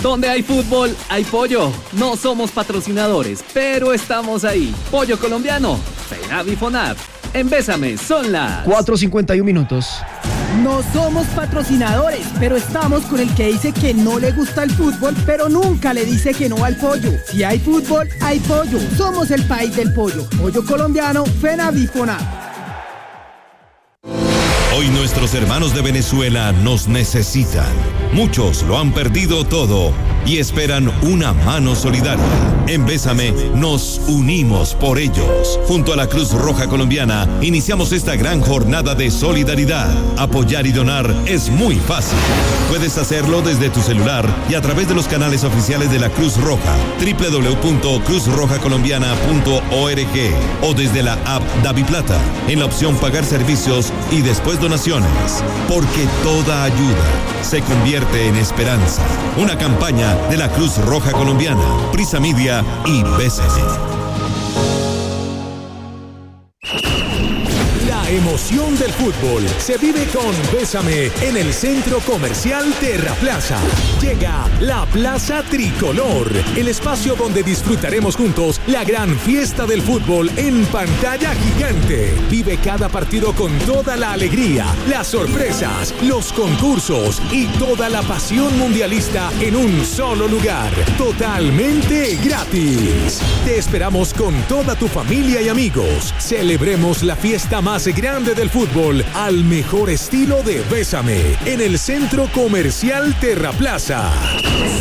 Donde hay fútbol, hay pollo. No somos patrocinadores, pero estamos ahí. Pollo colombiano, FENAV y FONAV. En Bésame son las 4:51 minutos. No somos patrocinadores, pero estamos con el que dice que no le gusta el fútbol, pero nunca le dice que no al pollo. Si hay fútbol, hay pollo. Somos el país del pollo. Pollo colombiano, FENAV y FONAV. Hoy nuestros hermanos de Venezuela nos necesitan. Muchos lo han perdido todo y esperan una mano solidaria. En Bésame nos unimos por ellos. Junto a la Cruz Roja Colombiana iniciamos esta gran jornada de solidaridad. Apoyar y donar es muy fácil. Puedes hacerlo desde tu celular y a través de los canales oficiales de la Cruz Roja, www.cruzrojacolombiana.org o desde la app DaviPlata, en la opción Pagar servicios y después donaciones. Porque toda ayuda se convierte en esperanza. Una campaña de la Cruz Roja Colombiana, Prisa Media y Bésame. La emoción del fútbol se vive con Bésame en el Centro Comercial Terraplaza. Llega la Plaza Tricolor, el espacio donde disfrutaremos juntos la gran fiesta del fútbol en pantalla gigante. Vive cada partido con toda la alegría, las sorpresas, los concursos y toda la pasión mundialista en un solo lugar, totalmente gratis. Te esperamos con toda tu familia y amigos. Celebremos la fiesta más grande del fútbol al mejor estilo de Bésame en el Centro Comercial Terraplaza.